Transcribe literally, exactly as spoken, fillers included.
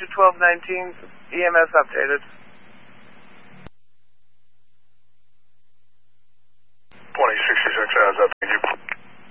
to twelve nineteen, E M S updated. twenty sixty-six, as up, thank you.